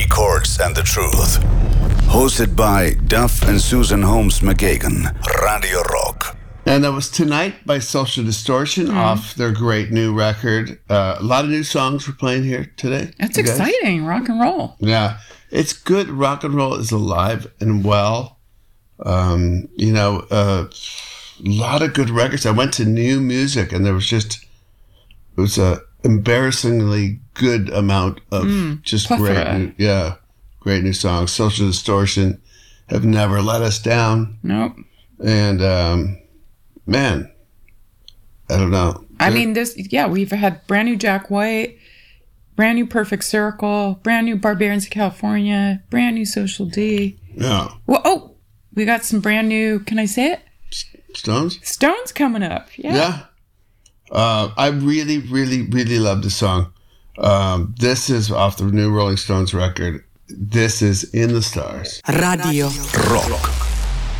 Three Chords and the Truth. Hosted by Duff and Susan Holmes McGagan. Radio Rock. And that was Tonight by Social Distortion off their great new record. A lot of new songs we're playing here today. That's exciting. Rock and roll. Yeah. It's good. Rock and roll is alive and well. A lot of good records. I went to New Music and there was it was a embarrassingly good amount of just plethora. great new songs. Social Distortion have never let us down. Nope. And man, I don't know. I mean, we've had brand new Jack White, brand new Perfect Circle, brand new Barbarians of California, brand new Social D. Yeah. Well, we got some brand new, can I say it? Stones? Stones coming up. Yeah. I really, really, really love the song. This is off the new Rolling Stones record. This is In the Stars. Radio Rock.